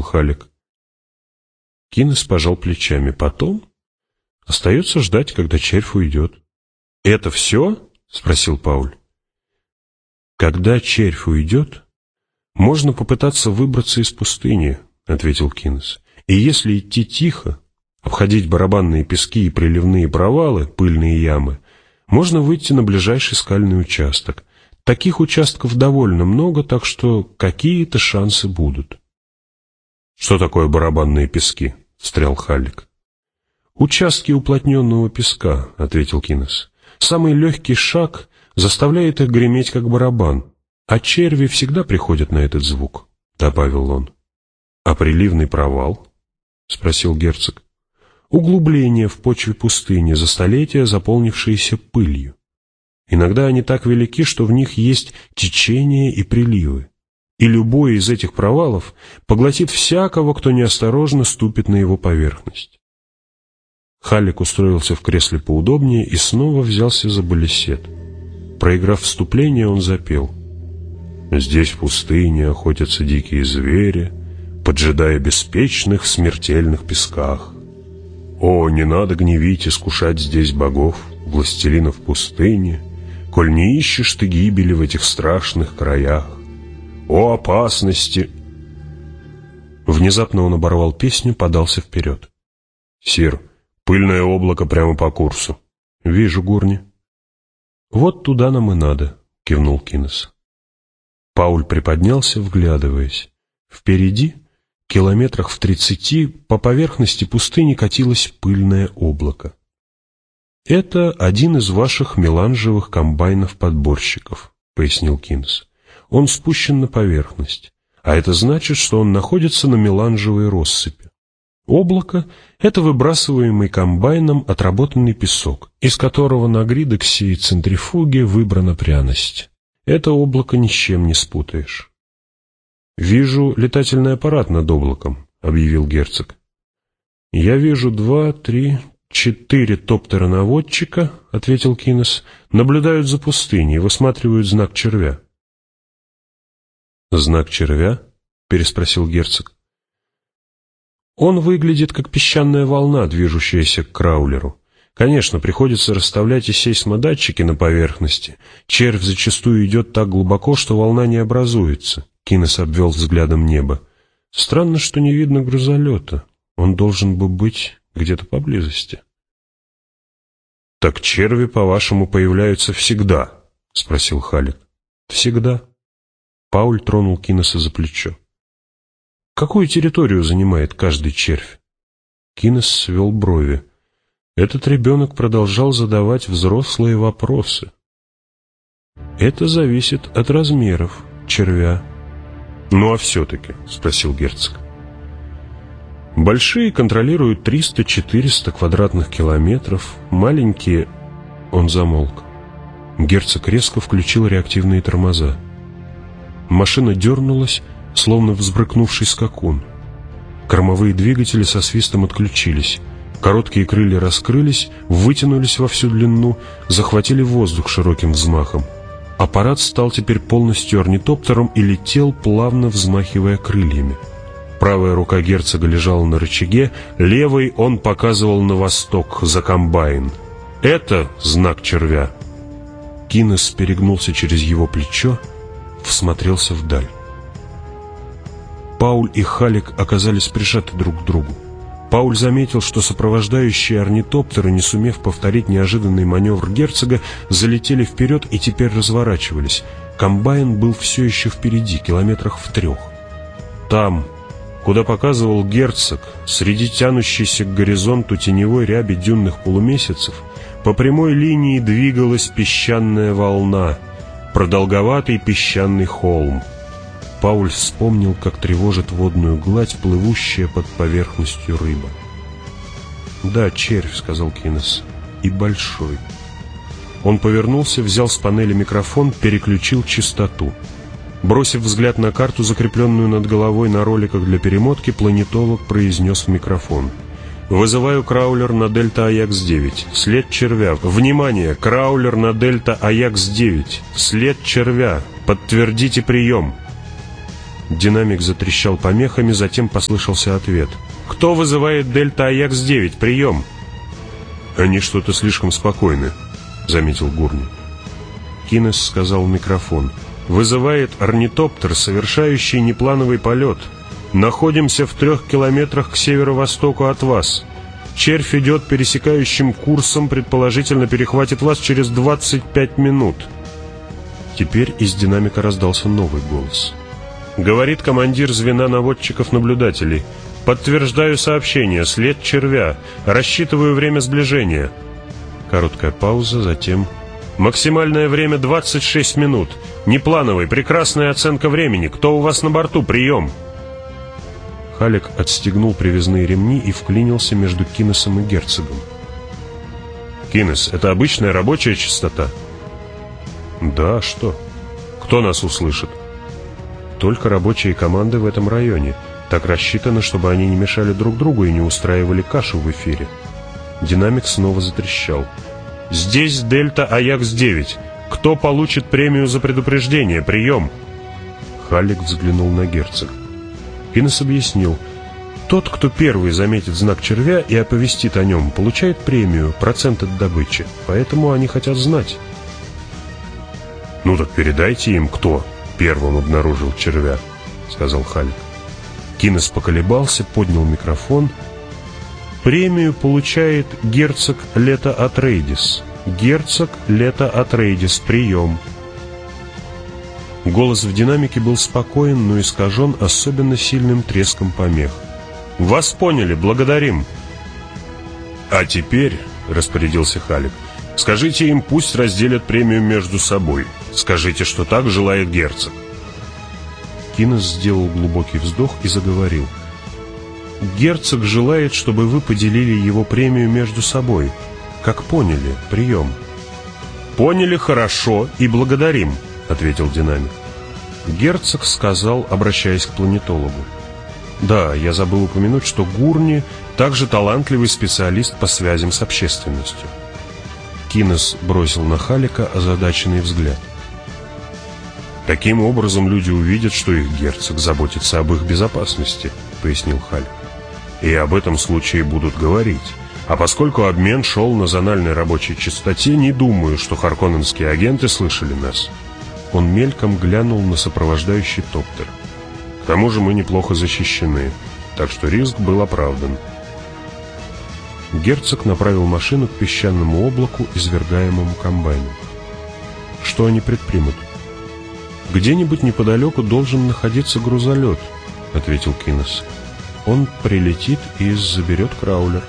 спросил Халлек. Кинес пожал плечами. Потом остается ждать, когда червь уйдет. «Это все?» — спросил Пауль. «Когда червь уйдет, можно попытаться выбраться из пустыни», — ответил Кинес. «И если идти тихо, обходить барабанные пески и приливные провалы, пыльные ямы, можно выйти на ближайший скальный участок. Таких участков довольно много, так что какие-то шансы будут». «Что такое барабанные пески?» — встрял Халлек. «Участки уплотненного песка», — ответил Кинес. «Самый легкий шаг заставляет их греметь, как барабан, а черви всегда приходят на этот звук», — добавил он. «А приливный провал?» — спросил герцог. «Углубления в почве пустыни, за столетия заполнившиеся пылью. Иногда они так велики, что в них есть течения и приливы, и любой из этих провалов поглотит всякого, кто неосторожно ступит на его поверхность». Халлек устроился в кресле поудобнее и снова взялся за балесет. Проиграв вступление, он запел. «Здесь в пустыне охотятся дикие звери, поджидая беспечных в смертельных песках. О, не надо гневить, искушать здесь богов, властелинов пустыни, коль не ищешь ты гибели в этих страшных краях. О, опасности!» Внезапно он оборвал песню, подался вперед. «Сир, пыльное облако прямо по курсу». «Вижу, Гурни». «Вот туда нам и надо», — кивнул Кинес. Пауль приподнялся, вглядываясь. Впереди, километрах в 30, по поверхности пустыни катилось пыльное облако. «Это один из ваших меланжевых комбайнов-подборщиков», — пояснил Кинес. «Он спущен на поверхность, а это значит, что он находится на меланжевой россыпи. Облако — это выбрасываемый комбайном отработанный песок, из которого на гридоксе и центрифуге выбрана пряность. Это облако ни с чем не спутаешь». «Вижу летательный аппарат над облаком», — объявил герцог. «Я вижу 2, 3, 4 топтера-наводчика», — ответил Кинес, — «наблюдают за пустыней, высматривают знак червя». «Знак червя?» — переспросил герцог. «Он выглядит как песчаная волна, движущаяся к краулеру. Конечно, приходится расставлять и сейсмодатчики на поверхности. Червь зачастую идет так глубоко, что волна не образуется». Кинес обвел взглядом небо. «Странно, что не видно грузолета. Он должен бы быть где-то поблизости». «Так черви, по-вашему, появляются всегда?» — спросил Халлек. «Всегда». Пауль тронул Кинеса за плечо. «Какую территорию занимает каждый червь?» Кинес свел брови. Этот ребенок продолжал задавать взрослые вопросы. «Это зависит от размеров червя». «Ну а все-таки?» — спросил герцог. «Большие контролируют 300-400 квадратных километров, маленькие...» Он замолк. Герцог резко включил реактивные тормоза. Машина дернулась, словно взбрыкнувший скакун. Кормовые двигатели со свистом отключились. Короткие крылья раскрылись, вытянулись во всю длину, захватили воздух широким взмахом. Аппарат стал теперь полностью орнитоптером и летел, плавно взмахивая крыльями. Правая рука герцога лежала на рычаге, левой он показывал на восток, за комбайн. «Это знак червя». Кинес перегнулся через его плечо, всмотрелся вдаль. Пауль и Халлек оказались прижаты друг к другу. Пауль заметил, что сопровождающие орнитоптеры, не сумев повторить неожиданный маневр герцога, залетели вперед и теперь разворачивались. Комбайн был все еще впереди, километрах в 3. Там, куда показывал герцог, среди тянущейся к горизонту теневой ряби дюнных полумесяцев, по прямой линии двигалась песчаная волна, продолговатый песчаный холм. Пауль вспомнил, как тревожит водную гладь, плывущая под поверхностью рыба. «Да, червь», — сказал Кинес, — «и большой». Он повернулся, взял с панели микрофон, переключил частоту. Бросив взгляд на карту, закрепленную над головой на роликах для перемотки, планетолог произнес в микрофон: «Вызываю краулер на Дельта Аякс-9. След червя. Внимание! Краулер на Дельта Аякс-9. След червя. Подтвердите прием». Динамик затрещал помехами, затем послышался ответ. «Кто вызывает Дельта Аякс-9? Прием!» «Они что-то слишком спокойны», — заметил Гурни. Кинес сказал в микрофон. «Вызывает орнитоптер, совершающий неплановый полет. Находимся в 3 километрах к северо-востоку от вас. Червь идет пересекающим курсом, предположительно перехватит вас через 25 минут». Теперь из динамика раздался новый голос. «Говорит командир звена наводчиков-наблюдателей. Подтверждаю сообщение. След червя. Рассчитываю время сближения». Короткая пауза, затем... «Максимальное время 26 минут. Неплановый, прекрасная оценка времени. Кто у вас на борту? Прием!» Халлек отстегнул привязные ремни и вклинился между Кинесом и Герцогом. «Кинес, это обычная рабочая частота?» «Да, что? Кто нас услышит?» «Только рабочие команды в этом районе. Так рассчитано, чтобы они не мешали друг другу и не устраивали кашу в эфире». Динамик снова затрещал. «Здесь Дельта Аякс-9. Кто получит премию за предупреждение? Прием!» Халлек взглянул на Герцога. Кинес объяснил. «Тот, кто первый заметит знак червя и оповестит о нем, получает премию, процент от добычи. Поэтому они хотят знать». «Ну так передайте им, кто первым обнаружил червя», — сказал Халлек. Кинес поколебался, поднял микрофон. «Премию получает герцог Лето Атрейдис. Герцог Лето Атрейдис, прием». Голос в динамике был спокоен, но искажен особенно сильным треском помех. «Вас поняли, благодарим». «А теперь», — распорядился Халлек, — «скажите им, пусть разделят премию между собой. Скажите, что так желает герцог». Кинес сделал глубокий вздох и заговорил. «Герцог желает, чтобы вы поделили его премию между собой. Как поняли, прием». «Поняли, хорошо, и благодарим», — ответил динамик. Герцог сказал, обращаясь к планетологу. «Да, я забыл упомянуть, что Гурни также талантливый специалист по связям с общественностью». Кинес бросил на Халлека озадаченный взгляд. «Таким образом люди увидят, что их герцог заботится об их безопасности», — пояснил Халлек. «И об этом случае будут говорить. А поскольку обмен шел на зональной рабочей частоте, не думаю, что харконненские агенты слышали нас». Он мельком глянул на сопровождающий топтер. «К тому же мы неплохо защищены, так что риск был оправдан». Герцог направил машину к песчаному облаку, извергаемому комбайном. «Что они предпримут?» «Где-нибудь неподалеку должен находиться грузолет», — ответил Кинес. «Он прилетит и заберет краулер».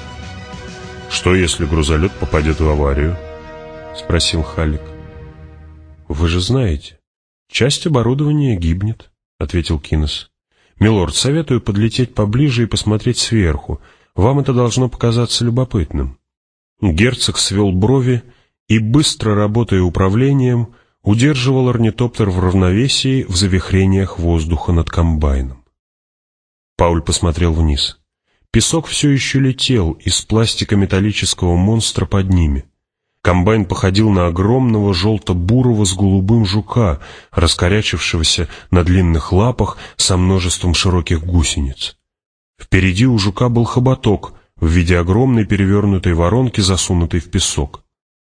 «Что, если грузолет попадет в аварию?» — спросил Халлек. «Вы же знаете, часть оборудования гибнет», — ответил Кинес. «Милорд, советую подлететь поближе и посмотреть сверху. Вам это должно показаться любопытным». Герцог свел брови и, быстро работая управлением, удерживал орнитоптер в равновесии в завихрениях воздуха над комбайном. Пауль посмотрел вниз. Песок все еще летел из пластико-металлического монстра под ними. Комбайн походил на огромного желто-бурого с голубым жука, раскорячившегося на длинных лапах со множеством широких гусениц. Впереди у жука был хоботок в виде огромной перевернутой воронки, засунутой в песок.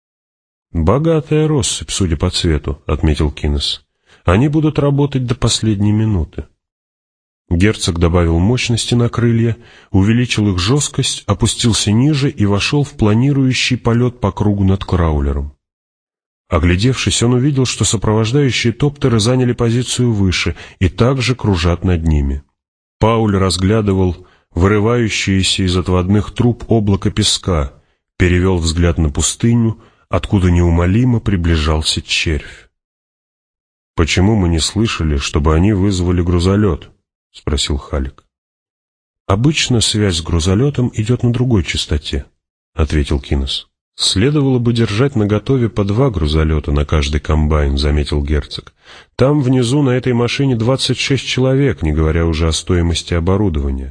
«Богатая россыпь, судя по цвету», — отметил Кинес. «Они будут работать до последней минуты». Герцог добавил мощности на крылья, увеличил их жесткость, опустился ниже и вошел в планирующий полет по кругу над краулером. Оглядевшись, он увидел, что сопровождающие топтеры заняли позицию выше и также кружат над ними. Пауль разглядывал вырывающееся из отводных труб облако песка, перевел взгляд на пустыню, откуда неумолимо приближался червь. «Почему мы не слышали, чтобы они вызвали грузолет?» — спросил Халлек. «Обычно связь с грузолетом идет на другой частоте», — ответил Кинес. «Следовало бы держать наготове по 2 грузолета на каждый комбайн», — заметил герцог. «Там внизу на этой машине 26 человек, не говоря уже о стоимости оборудования».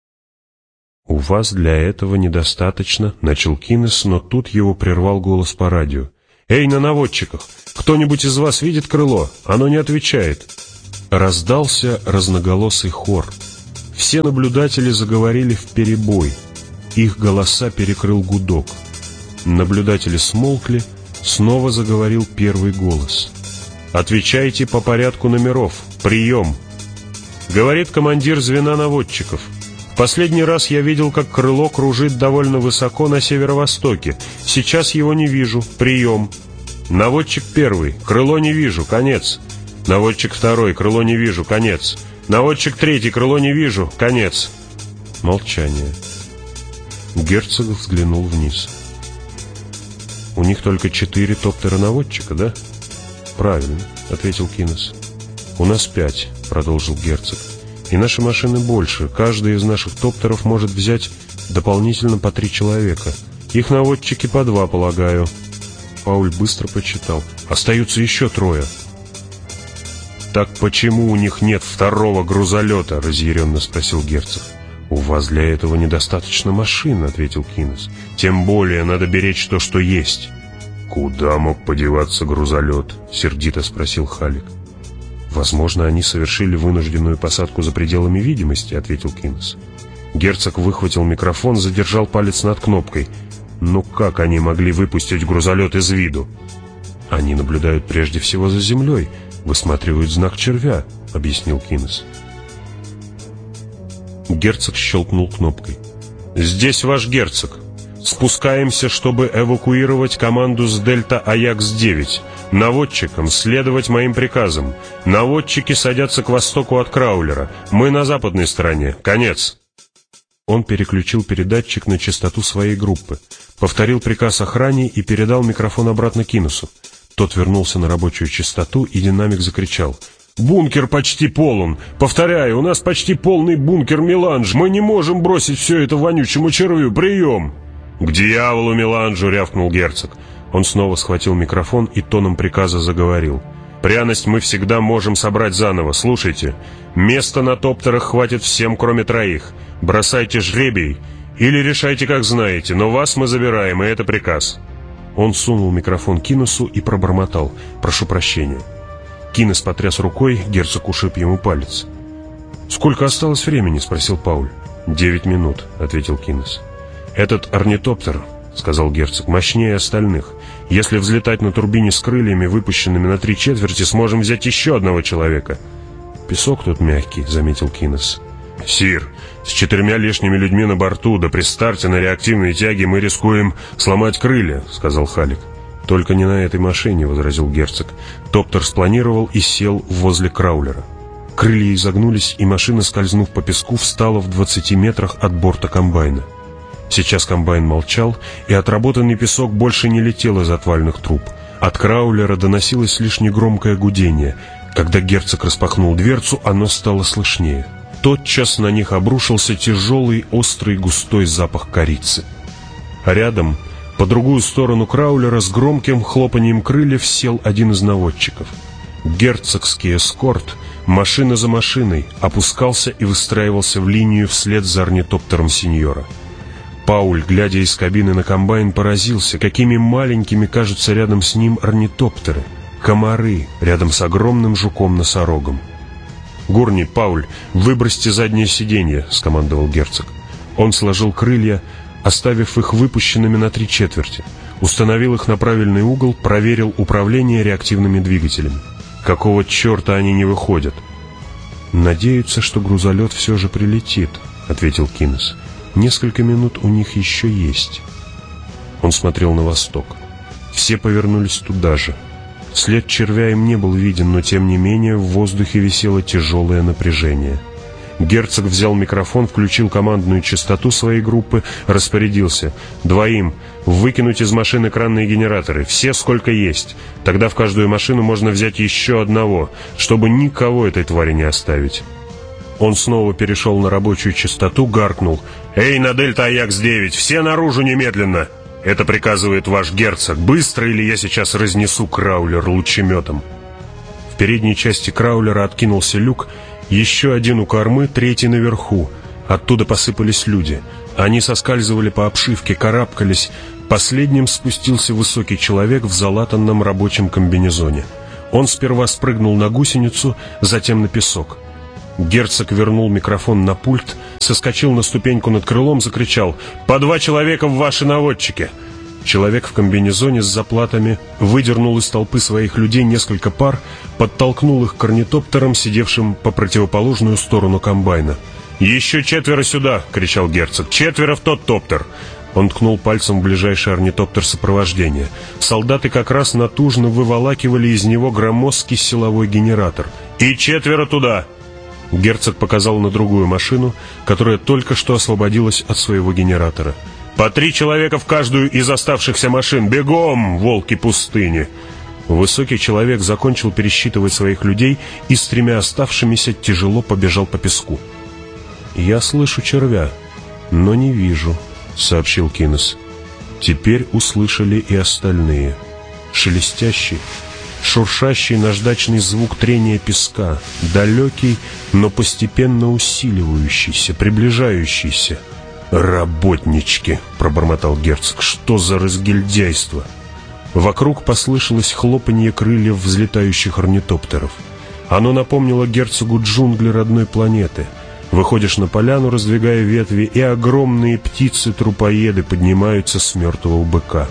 «У вас для этого недостаточно», — начал Кинес, но тут его прервал голос по радио. «Эй, на наводчиках! Кто-нибудь из вас видит крыло? Оно не отвечает». Раздался разноголосый хор. Все наблюдатели заговорили вперебой. Их голоса перекрыл гудок. Наблюдатели смолкли, снова заговорил первый голос. «Отвечайте по порядку номеров. Прием!» Говорит командир звена наводчиков. «Последний раз я видел, как крыло кружит довольно высоко на северо-востоке. Сейчас его не вижу. Прием!» Наводчик первый. «Крыло не вижу. Конец». Наводчик второй. «Крыло не вижу. Конец». Наводчик третий. «Крыло не вижу. Конец». Молчание. Герцог взглянул вниз. «У них только 4 топтера-наводчика, да?» «Правильно», — ответил Кинес. «У нас 5», — продолжил герцог. «И наши машины больше. Каждый из наших топтеров может взять дополнительно по 3 человека. Их наводчики по 2, полагаю». Пауль быстро подсчитал. «Остаются еще 3». «Так почему у них нет второго грузолета?» — разъяренно спросил герцог. «У вас для этого недостаточно машин», — ответил Кинес. «Тем более надо беречь то, что есть». «Куда мог подеваться грузолет?» — сердито спросил Халик. «Возможно, они совершили вынужденную посадку за пределами видимости», — ответил Кинес. Герцог выхватил микрофон, задержал палец над кнопкой. «Ну как они могли выпустить грузолет из виду?» «Они наблюдают прежде всего за землей, высматривают знак червя», — объяснил Кинес. Герцог щелкнул кнопкой. «Здесь ваш герцог. Спускаемся, чтобы эвакуировать команду с Дельта Аякс-9. Наводчикам следовать моим приказам. Наводчики садятся к востоку от Краулера. Мы на западной стороне. Конец». Он переключил передатчик на частоту своей группы, повторил приказ охране и передал микрофон обратно Кинесу. Тот вернулся на рабочую частоту, и динамик закричал: «Бункер почти полон! Повторяю, у нас почти полный бункер меланж! Мы не можем бросить все это вонючему червю! Прием!» «К дьяволу меланжу!» — рявкнул герцог. Он снова схватил микрофон и тоном приказа заговорил. «Пряность мы всегда можем собрать заново. Слушайте, места на топтерах хватит всем, кроме 3. Бросайте жребий или решайте, как знаете, но вас мы забираем, и это приказ». Он сунул микрофон Кинесу и пробормотал: «Прошу прощения». Кинес потряс рукой, герцог ушиб ему палец. «Сколько осталось времени?» — спросил Пауль. 9 минут», — ответил Кинес. «Этот орнитоптер, — сказал герцог, — мощнее остальных. Если взлетать на турбине с крыльями, выпущенными на 3/4, сможем взять еще 1 человека». «Песок тут мягкий», — заметил Кинес. «Сир, с 4 лишними людьми на борту, да при старте на реактивной тяге мы рискуем сломать крылья», — сказал Халик. «Только не на этой машине», — возразил герцог. Топтер спланировал и сел возле краулера. Крылья изогнулись, и машина, скользнув по песку, встала в 20 метрах от борта комбайна. Сейчас комбайн молчал, и отработанный песок больше не летел из отвальных труб. От краулера доносилось лишь негромкое гудение. Когда герцог распахнул дверцу, оно стало слышнее. Тотчас на них обрушился тяжелый, острый, густой запах корицы. А рядом, по другую сторону краулера, с громким хлопанием крыльев сел один из наводчиков. Герцогский эскорт, машина за машиной, опускался и выстраивался в линию вслед за орнитоптером сеньора. Пауль, глядя из кабины на комбайн, поразился, какими маленькими кажутся рядом с ним орнитоптеры, комары рядом с огромным жуком-носорогом. «Гурни, Пауль, выбросьте заднее сиденье», — скомандовал герцог. Он сложил крылья, оставив их выпущенными на 3/4, установил их на правильный угол, проверил управление реактивными двигателями. Какого черта они не выходят? «Надеются, что грузолет все же прилетит», — ответил Кинес. «Несколько минут у них еще есть». Он смотрел на восток. Все повернулись туда же. След червя им не был виден, но тем не менее в воздухе висело тяжелое напряжение. Герцог взял микрофон, включил командную частоту своей группы, распорядился: 2 выкинуть из машин экранные генераторы, все сколько есть. Тогда в каждую машину можно взять еще 1, чтобы никого этой твари не оставить. Он снова перешел на рабочую частоту, гаркнул: «Эй, на Дельта Аякс-9, все наружу немедленно! Это приказывает ваш герцог. Быстро, или я сейчас разнесу краулер лучеметом». В передней части краулера откинулся люк, еще 1 у кормы, 3 наверху. Оттуда посыпались люди. Они соскальзывали по обшивке, карабкались. Последним спустился высокий человек в залатанном рабочем комбинезоне. Он сперва спрыгнул на гусеницу, затем на песок. Герцог вернул микрофон на пульт, соскочил на ступеньку над крылом, закричал: «По 2 человека в ваши наводчики!» Человек в комбинезоне с заплатами выдернул из толпы своих людей несколько пар, подтолкнул их к орнитоптерам, сидевшим по противоположную сторону комбайна. «Еще 4 сюда!» — кричал герцог. «4 в тот топтер!» Он ткнул пальцем в ближайший орнитоптер сопровождения. Солдаты как раз натужно выволакивали из него громоздкий силовой генератор. «И 4 туда!» Герцог показал на другую машину, которая только что освободилась от своего генератора. «По 3 человека в каждую из оставшихся машин! Бегом, волки пустыни!» Высокий человек закончил пересчитывать своих людей и с 3 оставшимися тяжело побежал по песку. «Я слышу червя, но не вижу», — сообщил Кинес. Теперь услышали и остальные. Шелестящий, шуршащий наждачный звук трения песка, далекий, но постепенно усиливающийся, приближающийся. «Работнички!» — пробормотал герцог. «Что за разгильдяйство!» Вокруг послышалось хлопанье крыльев взлетающих орнитоптеров. Оно напомнило герцогу джунгли родной планеты. Выходишь на поляну, раздвигая ветви, и огромные птицы-трупоеды поднимаются с мертвого быка.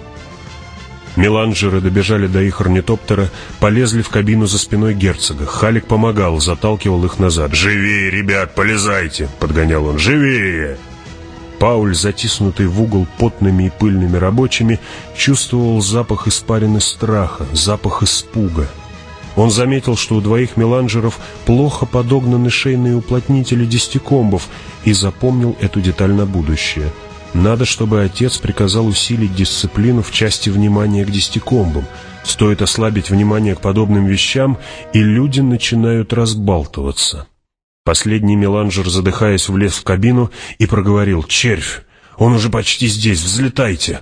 Меланжеры добежали до их орнитоптера, полезли в кабину за спиной герцога. Халик помогал, заталкивал их назад. «Живее, ребят, полезайте!» — подгонял он. «Живее!» Пауль, затиснутый в угол потными и пыльными рабочими, чувствовал запах испарины страха, запах испуга. Он заметил, что у 2 меланжеров плохо подогнаны шейные уплотнители десятикомбов, и запомнил эту деталь на будущее. Надо, чтобы отец приказал усилить дисциплину в части внимания к десятикомбам. Стоит ослабить внимание к подобным вещам, и люди начинают разбалтываться. Последний меланжер, задыхаясь, влез в кабину и проговорил: «Червь! Он уже почти здесь! Взлетайте!»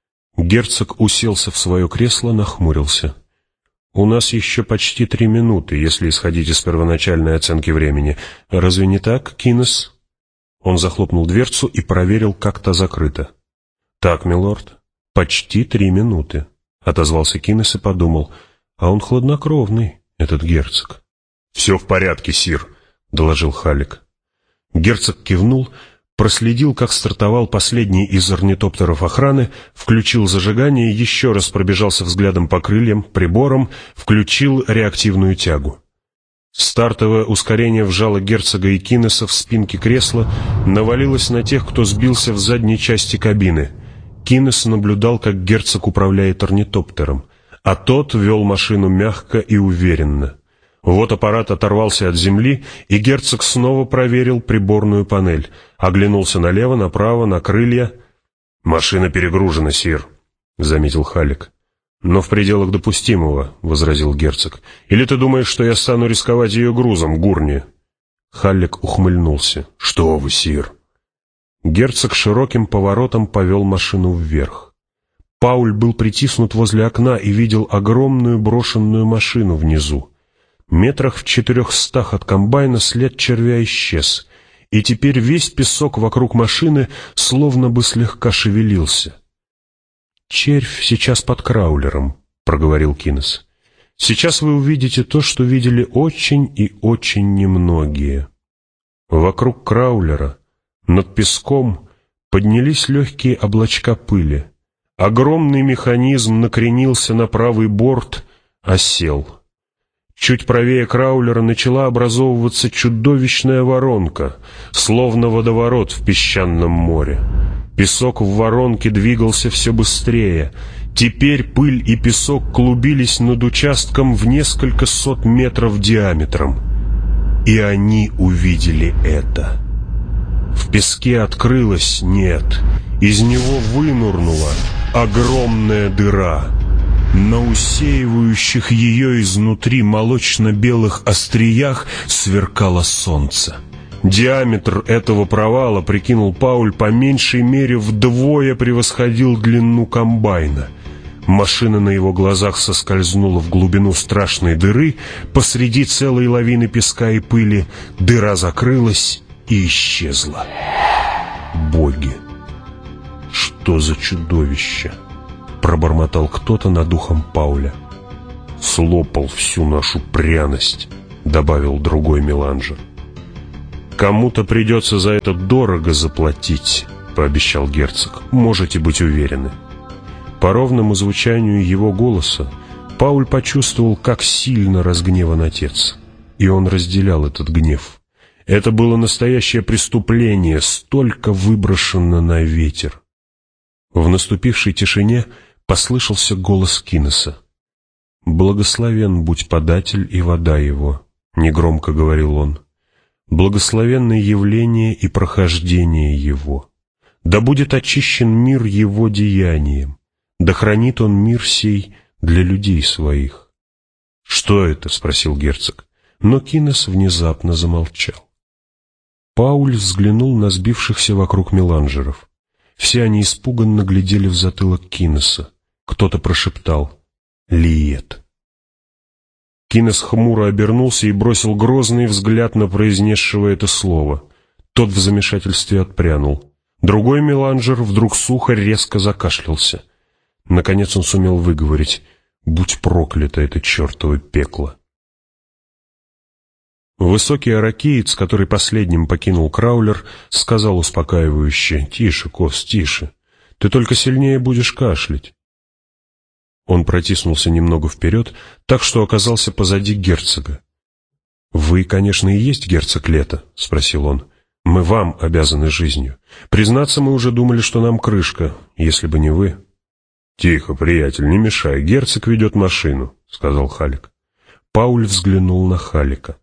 Герцог уселся в свое кресло, нахмурился. «У нас еще почти 3 минуты, если исходить из первоначальной оценки времени. Разве не так, Кинес?» Он захлопнул дверцу и проверил, как та закрыта. «Так, милорд, почти 3 минуты», — отозвался Кинес и подумал: «а он хладнокровный, этот герцог». «Все в порядке, сир», — доложил Халик. Герцог кивнул, проследил, как стартовал последний из орнитоптеров охраны, включил зажигание, еще раз пробежался взглядом по крыльям, приборам, включил реактивную тягу. Стартовое ускорение вжало герцога и Кинеса в спинки кресла, навалилось на тех, кто сбился в задней части кабины. Кинес наблюдал, как герцог управляет орнитоптером, а тот вел машину мягко и уверенно. Вот аппарат оторвался от земли, и герцог снова проверил приборную панель. Оглянулся налево, направо, на крылья. «Машина перегружена, сир», — заметил Халик. «Но в пределах допустимого», — возразил герцог. «Или ты думаешь, что я стану рисковать ее грузом, Гурни?» Халик ухмыльнулся. «Что вы, сир?» Герцог широким поворотом повел машину вверх. Пауль был притиснут возле окна и видел огромную брошенную машину внизу. Метрах в 400 от комбайна след червя исчез, и теперь весь песок вокруг машины словно бы слегка шевелился. «Червь сейчас под краулером», — проговорил Кинес. «Сейчас вы увидите то, что видели очень и очень немногие». Вокруг краулера, над песком, поднялись легкие облачка пыли. Огромный механизм накренился на правый борт, осел. Чуть правее краулера начала образовываться чудовищная воронка, словно водоворот в песчаном море. Песок в воронке двигался все быстрее. Теперь пыль и песок клубились над участком в несколько сот метров диаметром. И они увидели это. В песке открылась, нет, из него вынурнула огромная дыра. На усеивающих ее изнутри молочно-белых остриях сверкало солнце. Диаметр этого провала, прикинул Пауль, по меньшей мере вдвое превосходил длину комбайна. Машина на его глазах соскользнула в глубину страшной дыры, посреди целой лавины песка и пыли. Дыра закрылась и исчезла. Боги! Что за чудовище! Пробормотал кто-то над ухом Пауля. слопал всю нашу пряность», — добавил другой меланжер. «Кому-то придется за это дорого заплатить», — пообещал герцог. «Можете быть уверены». По ровному звучанию его голоса Пауль почувствовал, как сильно разгневан отец, и он разделял этот гнев. Это было настоящее преступление, столько выброшено на ветер. В наступившей тишине послышался голос Кинеса. «Благословен будь податель и вода его», — негромко говорил он. «Благословенно явление и прохождение его. Да будет очищен мир его деянием, да хранит он мир сей для людей своих». «Что это?» — спросил герцог, но Кинес внезапно замолчал. Пауль взглянул на сбившихся вокруг меланжеров. Все они испуганно глядели в затылок Кинеса. Кто-то прошептал «Лиет». Кинес хмуро обернулся и бросил грозный взгляд на произнесшего это слово. Тот в замешательстве отпрянул. Другой меланжер вдруг сухо резко закашлялся. Наконец он сумел выговорить: «Будь проклято это чертово пекло». Высокий аракеец, который последним покинул краулер, сказал успокаивающе: «Тише, Кос, тише. Ты только сильнее будешь кашлять». Он протиснулся немного вперед, так что оказался позади герцога. «Вы, конечно, и есть герцог Лето?» — спросил он. «Мы вам обязаны жизнью. Признаться, мы уже думали, что нам крышка, если бы не вы». «Тихо, приятель, не мешай, герцог ведет машину», — сказал Халик. Пауль взглянул на Халика.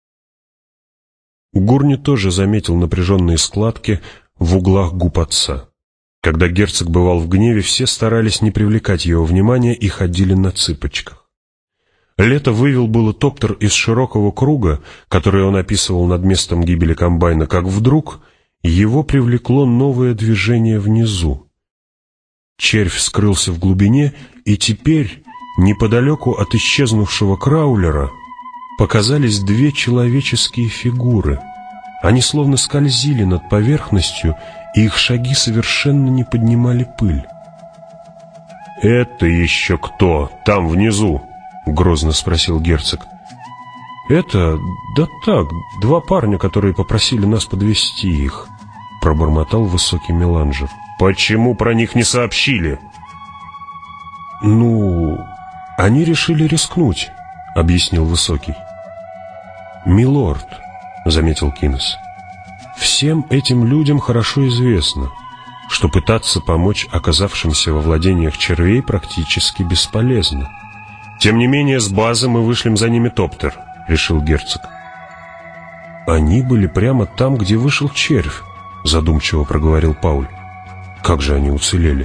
Гурни тоже заметил напряженные складки в углах губ отца. Когда герцог бывал в гневе, все старались не привлекать его внимания и ходили на цыпочках. Лето вывел было топтер из широкого круга, который он описывал над местом гибели комбайна, как вдруг его привлекло новое движение внизу. Червь скрылся в глубине, и теперь, неподалеку от исчезнувшего краулера, показались две человеческие фигуры. Они словно скользили над поверхностью, и их шаги совершенно не поднимали пыль. «Это еще кто там внизу?» — грозно спросил герцог. «Это, да так, два парня, которые попросили нас подвезти их», — пробормотал высокий меланжер. «Почему про них не сообщили?» «Ну, они решили рискнуть», — объяснил высокий. «Милорд», — заметил Кинес, — «всем этим людям хорошо известно, что пытаться помочь оказавшимся во владениях червей практически бесполезно. Тем не менее, с базы мы вышлем за ними топтер», — решил герцог. «Они были прямо там, где вышел червь», — задумчиво проговорил Пауль. «Как же они уцелели?»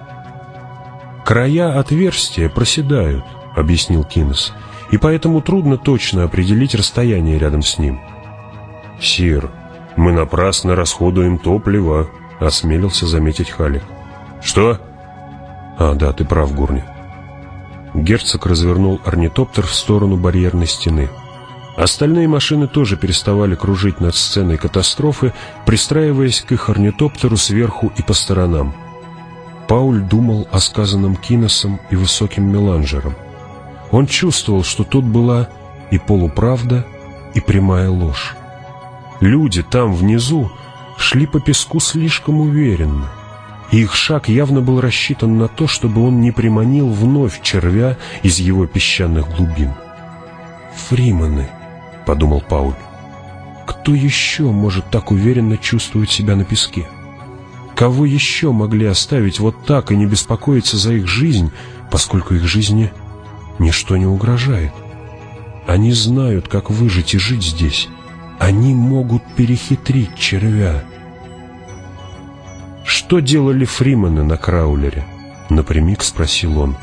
«Края отверстия проседают», — объяснил Кинес, «и поэтому трудно точно определить расстояние рядом с ним». «Сир, мы напрасно расходуем топливо», — осмелился заметить Халик. «Что?» «А, да, ты прав, Гурни». Герцог развернул орнитоптер в сторону барьерной стены. Остальные машины тоже переставали кружить над сценой катастрофы, пристраиваясь к их орнитоптеру сверху и по сторонам. Пауль думал о сказанном Кинесом и высоким меланжером. Он чувствовал, что тут была и полуправда, и прямая ложь. Люди там внизу шли по песку слишком уверенно, и их шаг явно был рассчитан на то, чтобы он не приманил вновь червя из его песчаных глубин. «Фримены», — подумал Пауль, — «кто еще может так уверенно чувствовать себя на песке? Кого еще могли оставить вот так и не беспокоиться за их жизнь, поскольку их жизни ничто не угрожает? Они знают, как выжить и жить здесь. Они могут перехитрить червя». «Что делали фримены на краулере?» — напрямик спросил он.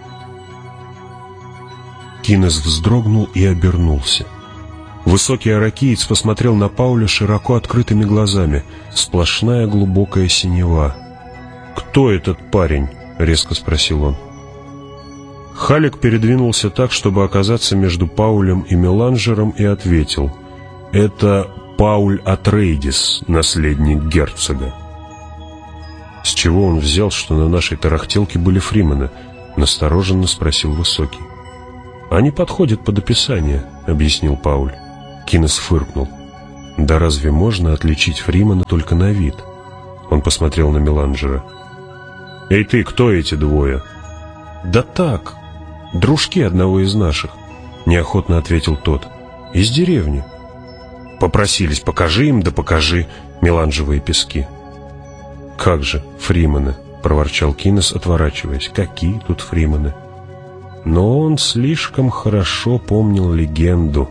Кинес вздрогнул и обернулся. Высокий аракиец посмотрел на Пауля широко открытыми глазами, сплошная глубокая синева. «Кто этот парень?» — резко спросил он. Халик передвинулся так, чтобы оказаться между Паулем и меланжером, и ответил: «Это Пауль Атрейдис, наследник герцога». «С чего он взял, что на нашей тарахтелке были фримены?» — настороженно спросил Высокий. «Они подходят под описание», — объяснил Пауль. Кинес фыркнул. «Да разве можно отличить Фримана только на вид?» Он посмотрел на Меланджера. «Эй ты, кто эти двое?» «Да так, дружки одного из наших», — неохотно ответил тот. «Из деревни». «Попросились, покажи им, да покажи меланжевые пески». «Как же, Фриманы», — проворчал Кинес, отворачиваясь. «Какие тут Фриманы?» Но он слишком хорошо помнил легенду.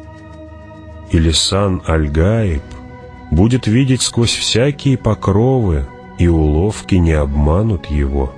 И Лисан Аль-Гаиб будет видеть сквозь всякие покровы, и уловки не обманут его.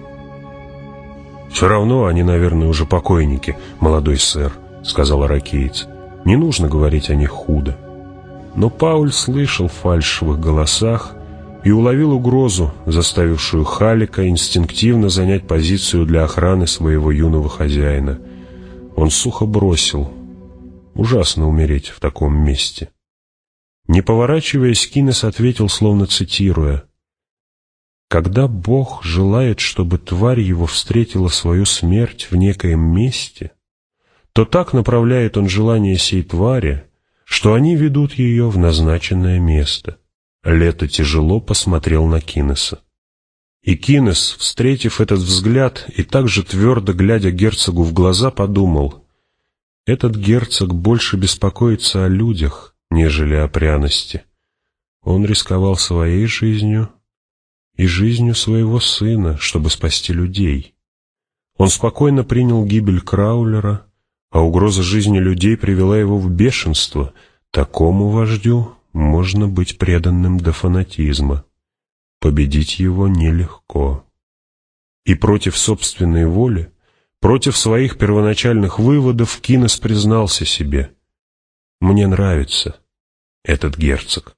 «Все равно они, наверное, уже покойники, молодой сэр», — сказал аракеец. «Не нужно говорить о них худо». Но Пауль слышал в фальшивых голосах и уловил угрозу, заставившую Халика инстинктивно занять позицию для охраны своего юного хозяина. Он сухо бросил: «Ужасно умереть в таком месте». Не поворачиваясь, Кинес ответил, словно цитируя: «Когда Бог желает, чтобы тварь его встретила свою смерть в некоем месте, то так направляет он желание сей твари, что они ведут ее в назначенное место». Лето тяжело посмотрел на Кинеса. И Кинес, встретив этот взгляд и также твердо глядя герцогу в глаза, подумал: этот герцог больше беспокоится о людях, нежели о пряности. Он рисковал своей жизнью и жизнью своего сына, чтобы спасти людей. Он спокойно принял гибель Краулера, а угроза жизни людей привела его в бешенство. Такому вождю можно быть преданным до фанатизма. Победить его нелегко. И против собственной воли, против своих первоначальных выводов, Кинес признался себе: «Мне нравится этот герцог».